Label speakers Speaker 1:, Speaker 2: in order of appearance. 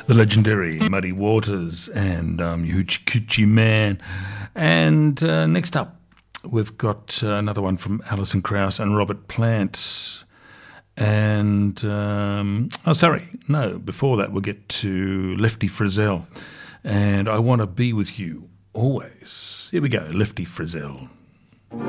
Speaker 1: the legendary Muddy Waters and Hoochie Coochie Man. And next up, we've got another one from Alison Krauss and Robert Plant. And, before that we'll get to Lefty Frizzell. And I Want to Be With You Always. Here we go, Lefty Frizzell.